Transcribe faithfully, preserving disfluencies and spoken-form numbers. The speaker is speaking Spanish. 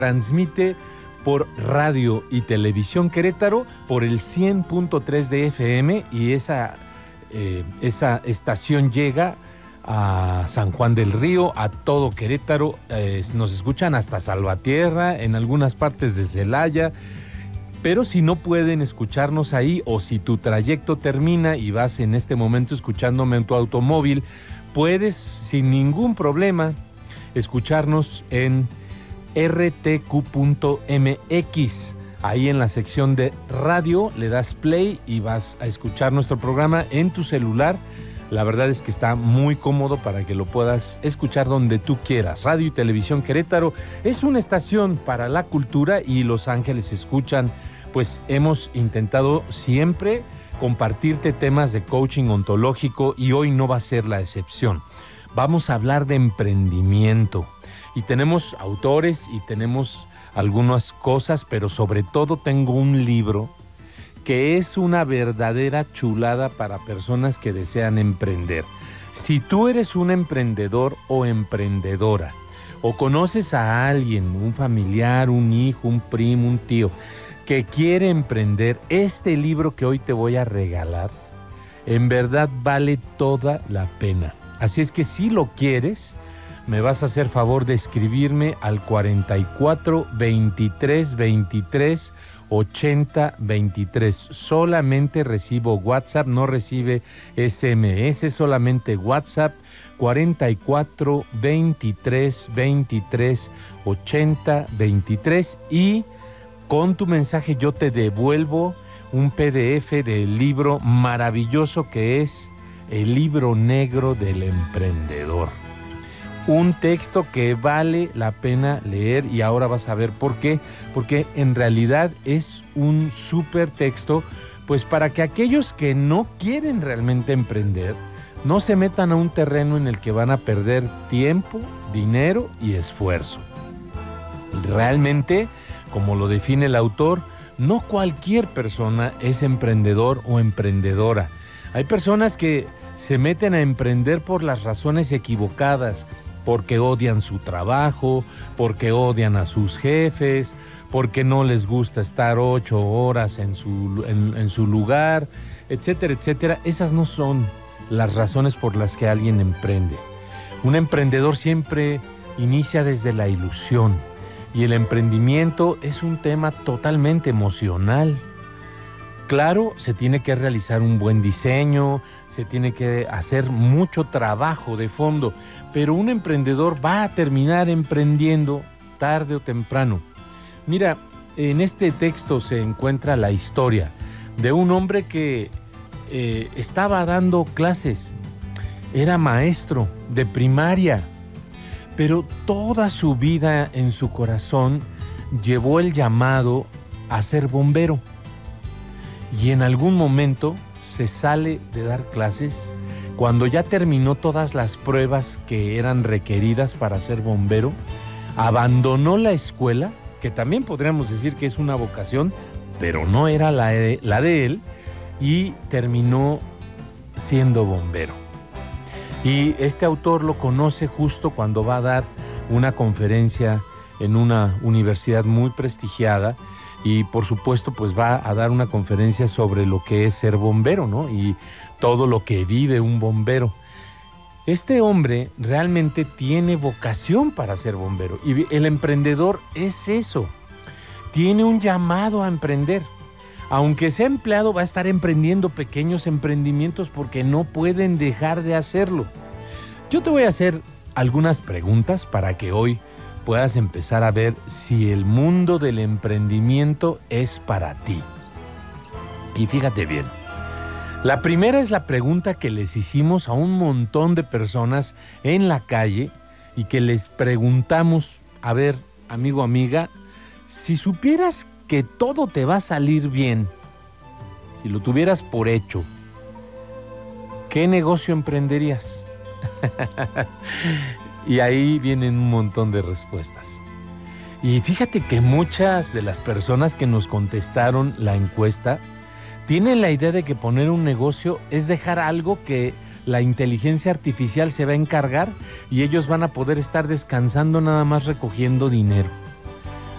transmite por radio y televisión Querétaro por el cien punto tres de F M y esa, eh, esa estación llega a San Juan del Río, a todo Querétaro, eh, nos escuchan hasta Salvatierra, en algunas partes de Celaya, pero si no pueden escucharnos ahí o si tu trayecto termina y vas en este momento escuchándome en tu automóvil, puedes sin ningún problema escucharnos en R T Q punto M X. Ahí en la sección de radio le das play y vas a escuchar nuestro programa en tu celular. La verdad es que está muy cómodo para que lo puedas escuchar donde tú quieras. Radio y Televisión Querétaro es una estación para la cultura y Los Ángeles escuchan. Pues hemos intentado siempre compartirte temas de coaching ontológico y hoy no va a ser la excepción. Vamos a hablar de emprendimiento. Y tenemos autores y tenemos algunas cosas, pero sobre todo tengo un libro que es una verdadera chulada para personas que desean emprender. Si tú eres un emprendedor o emprendedora, o conoces a alguien, un familiar, un hijo, un primo, un tío, que quiere emprender, este libro que hoy te voy a regalar, en verdad vale toda la pena. Así es que si lo quieres, me vas a hacer favor de escribirme al cuarenta y cuatro, veintitrés, veintitrés, ochenta, veintitrés. Solamente recibo WhatsApp, no recibe S M S, solamente WhatsApp cuarenta y cuatro, veintitrés, veintitrés, ochenta, veintitrés y con tu mensaje yo te devuelvo un P D F del libro maravilloso que es El Libro Negro del Emprendedor. Un texto que vale la pena leer y ahora vas a ver por qué, porque en realidad es un súper texto, pues para que aquellos que no quieren realmente emprender, no se metan a un terreno en el que van a perder tiempo, dinero y esfuerzo. Realmente, como lo define el autor, no cualquier persona es emprendedor o emprendedora. Hay personas que se meten a emprender por las razones equivocadas, porque odian su trabajo, porque odian a sus jefes, porque no les gusta estar ocho horas en su, en, en su lugar, etcétera, etcétera. Esas no son las razones por las que alguien emprende. Un emprendedor siempre inicia desde la ilusión y el emprendimiento es un tema totalmente emocional. Claro, se tiene que realizar un buen diseño, se tiene que hacer mucho trabajo de fondo, pero un emprendedor va a terminar emprendiendo tarde o temprano. Mira, en este texto se encuentra la historia de un hombre que eh, estaba dando clases, era maestro de primaria, pero toda su vida en su corazón llevó el llamado a ser bombero. Y en algún momento se sale de dar clases cuando ya terminó todas las pruebas que eran requeridas para ser bombero, abandonó la escuela, que también podríamos decir que es una vocación, pero no era la de, la de él, y terminó siendo bombero. Y este autor lo conoce justo cuando va a dar una conferencia en una universidad muy prestigiada, y por supuesto pues va a dar una conferencia sobre lo que es ser bombero, ¿no? Y todo lo que vive un bombero. Este hombre realmente tiene vocación para ser bombero y el emprendedor es eso, tiene un llamado a emprender. Aunque sea empleado, va a estar emprendiendo pequeños emprendimientos porque no pueden dejar de hacerlo. Yo te voy a hacer algunas preguntas para que hoy puedas empezar a ver si el mundo del emprendimiento es para ti. Y fíjate bien, la primera es la pregunta que les hicimos a un montón de personas en la calle y que les preguntamos, a ver, amigo, amiga, si supieras que todo te va a salir bien, si lo tuvieras por hecho, ¿qué negocio emprenderías? Y ahí vienen un montón de respuestas. Y fíjate que muchas de las personas que nos contestaron la encuesta tienen la idea de que poner un negocio es dejar algo que la inteligencia artificial se va a encargar y ellos van a poder estar descansando nada más recogiendo dinero.